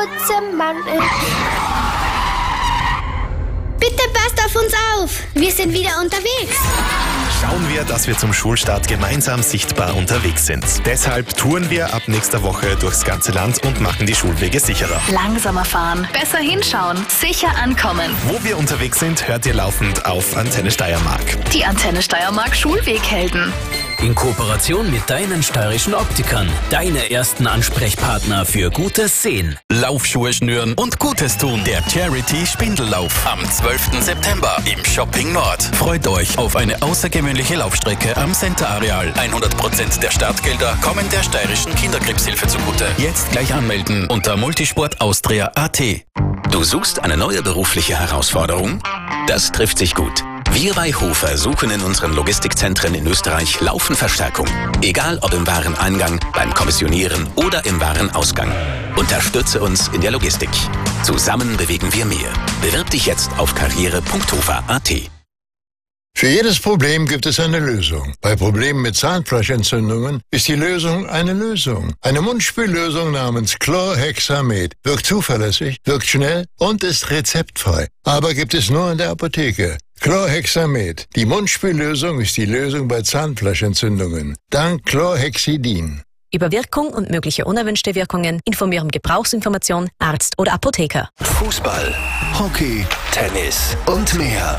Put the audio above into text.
Putzemann ist. Bitte passt auf uns auf. Wir sind wieder unterwegs. Schauen wir, dass wir zum Schulstart gemeinsam sichtbar unterwegs sind. Deshalb touren wir ab nächster Woche durchs ganze Land und machen die Schulwege sicherer. Langsamer fahren, besser hinschauen, sicher ankommen. Wo wir unterwegs sind, hört ihr laufend auf Antenne Steiermark. Die Antenne Steiermark Schulweghelden. In Kooperation mit deinen steirischen Optikern. Deine ersten Ansprechpartner für gutes Sehen. Laufschuhe schnüren und Gutes tun. Der Charity Spindellauf am 12. September im Shopping Nord. Freut euch auf eine außergewöhnliche Laufstrecke am Center-Areal. 100% der Startgelder kommen der steirischen Kinderkrebshilfe zugute. Jetzt gleich anmelden unter multisportaustria.at. Du suchst eine neue berufliche Herausforderung? Das trifft sich gut. Wir bei Hofer suchen in unseren Logistikzentren in Österreich Laufenverstärkung. Egal ob im Wareneingang, beim Kommissionieren oder im Warenausgang. Unterstütze uns in der Logistik. Zusammen bewegen wir mehr. Bewirb dich jetzt auf karriere.hofer.at. Für jedes Problem gibt es eine Lösung. Bei Problemen mit Zahnfleischentzündungen ist die Lösung eine Lösung. Eine Mundspüllösung namens Chlorhexamet wirkt zuverlässig, wirkt schnell und ist rezeptfrei. Aber gibt es nur in der Apotheke. Chlorhexamet. Die Mundspüllösung ist die Lösung bei Zahnfleischentzündungen. Dank Chlorhexidin. Über Wirkung und mögliche unerwünschte Wirkungen informieren Gebrauchsinformation, Arzt oder Apotheker. Fußball, Hockey, Tennis und mehr.